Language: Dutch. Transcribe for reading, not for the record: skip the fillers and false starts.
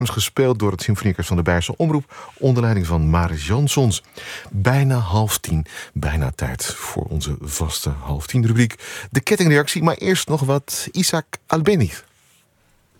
gespeeld door het Symfonieorkest van de Beierse Omroep onder leiding van Maris Jansons. Bijna 9:30, bijna tijd voor onze vaste 9:30 rubriek. De kettingreactie, maar eerst nog wat Isaac Albéniz.